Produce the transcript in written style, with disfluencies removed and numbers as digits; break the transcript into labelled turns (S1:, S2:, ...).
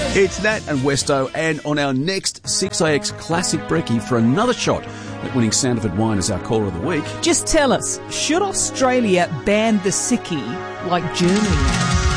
S1: It's Nat and Westo, and on our next 6AX Classic Brekkie for another shot at winning Sandifer wine as our caller of the week.
S2: Just tell us, should Australia ban the sickie like Germany?